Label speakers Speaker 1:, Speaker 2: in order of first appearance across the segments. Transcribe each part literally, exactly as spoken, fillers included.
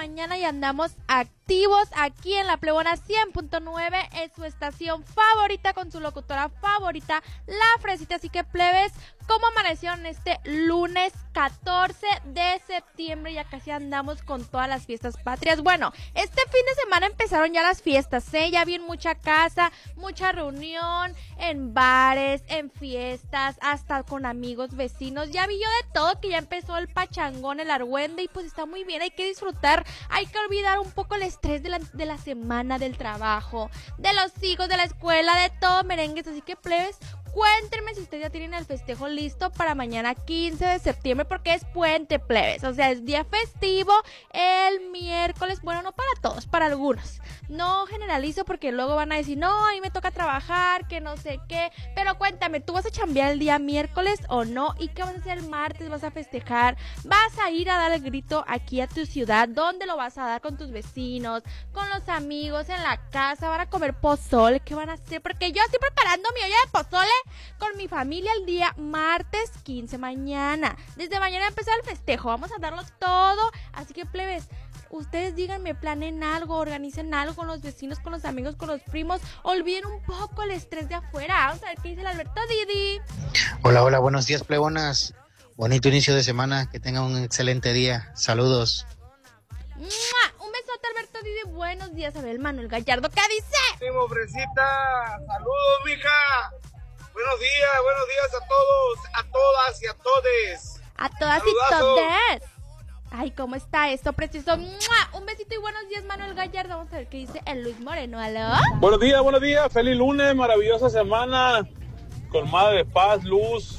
Speaker 1: mañana y andamos activos aquí en La Plebona cien punto nueve, es su estación favorita con su locutora favorita, La Fresita. Así que, plebes, ¿cómo amanecieron este lunes catorce de septiembre? Ya casi andamos con todas las fiestas patrias. Bueno, este fin de semana empezaron ya las fiestas, ¿eh? Ya vi en mucha casa, mucha reunión, en bares, en fiestas, hasta con amigos, vecinos. Ya vi yo de todo, que ya empezó el pachangón, el argüende, y pues está muy bien, hay que disfrutar, hay que olvidar un poco el estrés de la, de la semana, del trabajo, de los hijos, de la escuela, de todo, merengues. Así que, plebes, cuéntenme si ustedes ya tienen el festejo listo para mañana quince de septiembre, porque es puente, plebes. O sea, es día festivo el miércoles. Bueno, no para todos, para algunos. No generalizo porque luego van a decir, no, a mí me toca trabajar, que no sé qué. Pero cuéntame, ¿tú vas a chambear el día miércoles o no? ¿Y qué vas a hacer el martes? ¿Vas a festejar? ¿Vas a ir a dar el grito aquí a tu ciudad? ¿Dónde lo vas a dar? ¿Con tus vecinos? ¿Con los amigos? ¿En la casa? ¿Van a comer pozole? ¿Qué van a hacer? Porque yo estoy preparando mi olla de pozole con mi familia el día martes quince, mañana. Desde mañana empezar el festejo, vamos a darlo todo. Así que, plebes, ustedes díganme, planen algo, organicen algo con los vecinos, con los amigos, con los primos. Olviden un poco el estrés de afuera. Vamos a ver qué dice el Alberto Didi.
Speaker 2: Hola, hola, buenos días, plebonas. Bonito inicio de semana, que tengan un excelente día. Saludos.
Speaker 1: ¡Mua! Un besote, Alberto Didi. Buenos días, a ver, Manuel Gallardo, ¿qué dice?
Speaker 3: Sí, Fresita, saludos, mija. Buenos días, buenos días a todos, a todas y a todes.
Speaker 1: A todas y todes. Ay, ¿cómo está esto, precioso? ¡Mua! Un besito y buenos días, Manuel Gallardo. Vamos a ver qué dice el Luis Moreno. ¿Aló?
Speaker 4: Buenos días, buenos días. Feliz lunes, maravillosa semana. Colmada de paz, luz,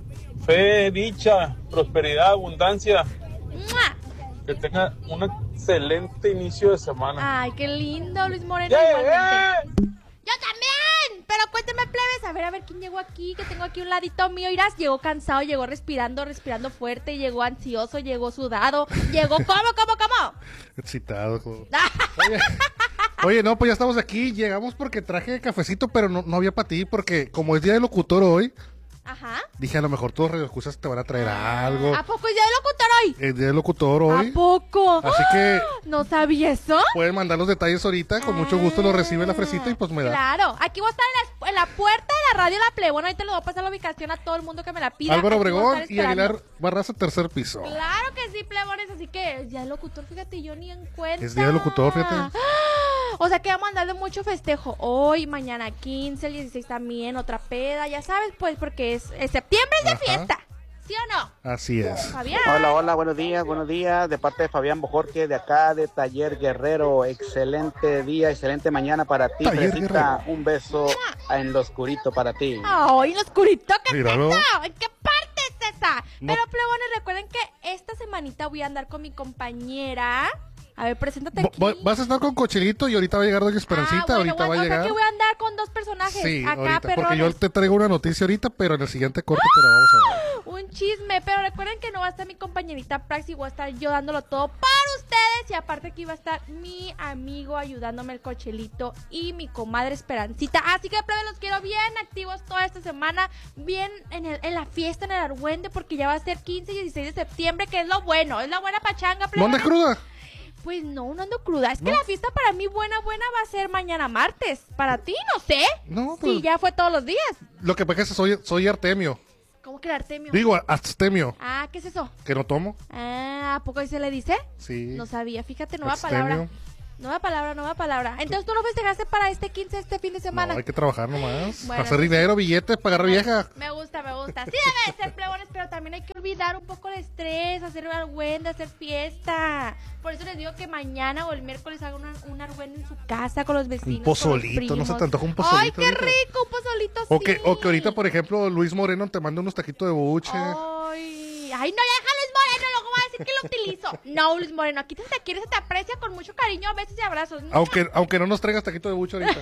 Speaker 4: fe, dicha, prosperidad, abundancia.
Speaker 1: ¡Mua!
Speaker 4: Que tenga un excelente inicio de semana.
Speaker 1: Ay, qué lindo, Luis Moreno.
Speaker 4: Yeah,
Speaker 1: igualmente.
Speaker 4: yeah.
Speaker 1: ¡Yo también! Pero cuénteme, plebes, a ver, a ver quién llegó aquí, que tengo aquí un ladito mío. Irás, llegó cansado, llegó respirando, respirando fuerte, llegó ansioso, llegó sudado, llegó ¿cómo, cómo, cómo?
Speaker 5: Excitado. Como... Oye, oye, no, pues ya estamos aquí, llegamos porque traje cafecito, pero no, no había para ti, porque como es día del locutor hoy,
Speaker 1: ajá,
Speaker 5: dije, a lo mejor todos los radioescuchas te van a traer
Speaker 1: ah,
Speaker 5: algo.
Speaker 1: ¿A poco es día del locutor hoy?
Speaker 5: Es día del locutor hoy.
Speaker 1: ¿A poco?
Speaker 5: Así que...
Speaker 1: ¿No sabía eso?
Speaker 5: Pueden mandar los detalles ahorita, con mucho gusto los recibe la Fresita y pues me da.
Speaker 1: Claro, aquí voy a estar en la, en la puerta de la radio La Plebona. Ahorita les voy a pasar la ubicación a todo el mundo que me la pida.
Speaker 5: Álvaro
Speaker 1: Aquí voy a
Speaker 5: Obregón
Speaker 1: estar
Speaker 5: y
Speaker 1: esperando.
Speaker 5: Aguilar Barraza, tercer piso.
Speaker 1: Claro que sí, plebones, así que ya el locutor, fíjate, yo ni en cuenta.
Speaker 5: Es día del locutor, fíjate.
Speaker 1: ¡Ah! O sea que vamos a andar de mucho festejo hoy, mañana quince, el dieciséis también, otra peda, ya sabes, pues, porque es, es septiembre, es de
Speaker 5: Ajá.
Speaker 1: fiesta, ¿sí o no?
Speaker 5: Así es.
Speaker 1: Fabián.
Speaker 6: Hola, hola, buenos días, buenos días, de parte de Fabián Bojorque, de acá de Taller Guerrero. Excelente día, excelente mañana para ti,
Speaker 5: Taller
Speaker 6: Fresita. Un beso en lo oscurito para ti.
Speaker 1: Ay, lo oscurito, ¿qué es
Speaker 5: Míralo.
Speaker 1: eso? ¿En qué parte es esa?
Speaker 5: No.
Speaker 1: Pero, plebones, recuerden que esta semanita voy a andar con mi compañera. A ver, preséntate
Speaker 5: Vo-
Speaker 1: aquí.
Speaker 5: vo- Vas a estar con Cochelito y ahorita va a llegar Doña Esperancita,
Speaker 1: Ah, bueno,
Speaker 5: ahorita
Speaker 1: bueno,
Speaker 5: va a
Speaker 1: o sea
Speaker 5: llegar.
Speaker 1: que voy a andar con dos personajes.
Speaker 5: Sí,
Speaker 1: acá,
Speaker 5: ahorita, porque yo
Speaker 1: perrones.
Speaker 5: te traigo una noticia ahorita, pero en el siguiente corte te la vamos a dar.
Speaker 1: Un chisme, pero recuerden que no va a estar mi compañerita Praxi, voy a estar yo dándolo todo para ustedes. Y aparte aquí va a estar mi amigo ayudándome, el Cochelito, y mi comadre Esperancita. Así que, plebe, los quiero bien activos toda esta semana, bien en, el, en la fiesta, en el argüende, porque ya va a ser quince y dieciséis de septiembre, que es lo bueno, es la buena pachanga, plebe.
Speaker 5: ¿No andas cruda?
Speaker 1: Pues no, no ando cruda. Es que
Speaker 5: ¿No?
Speaker 1: la fiesta para mí buena, buena va a ser mañana martes. Para ti, no sé.
Speaker 5: No, pues-
Speaker 1: Sí, ya fue todos los días.
Speaker 5: Lo que pasa es que soy, soy Artemio.
Speaker 1: ¿Cómo que el Artemio?
Speaker 5: Digo, Astemio,
Speaker 1: Ah, ¿qué es eso?
Speaker 5: que no tomo.
Speaker 1: Ah, ¿a poco ahí se le dice?
Speaker 5: Sí.
Speaker 1: No sabía, fíjate, nueva
Speaker 5: Abstemio.
Speaker 1: palabra. Nueva palabra, nueva palabra. Entonces, ¿tú no festejaste para este quince, este fin de semana?
Speaker 5: No, hay que trabajar nomás.
Speaker 1: Bueno,
Speaker 5: Hacer
Speaker 1: sí.
Speaker 5: dinero, billetes, pagar vieja.
Speaker 1: Me gusta, me gusta. Sí debe de ser, plebones, pero también hay que olvidar un poco el estrés, hacer argüende, hacer fiesta. Por eso les digo que mañana o el miércoles hagan una, un argüende en su casa con los vecinos.
Speaker 5: Un pozolito, ¿no se te antoja un pozolito
Speaker 1: Ay, qué
Speaker 5: ahorita?
Speaker 1: rico, un pozolito,
Speaker 5: O
Speaker 1: sí.
Speaker 5: que, o que ahorita, por ejemplo, Luis Moreno te manda unos taquitos de buche.
Speaker 1: Ay, ay, no, ya deja Luis Moreno, luego va a decir que lo utilizo. No, Luis Moreno, aquí te quiere, se te aprecia con mucho cariño, besos y abrazos.
Speaker 5: Aunque, aunque no nos traigas taquito de buche ahorita.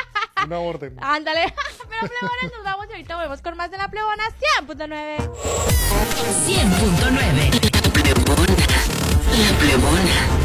Speaker 5: Una orden.
Speaker 1: Ándale. Pero, plebones, nos vamos y ahorita volvemos con más de La Plebona cien punto nueve.
Speaker 7: cien punto nueve. La Plebona. La Plebona.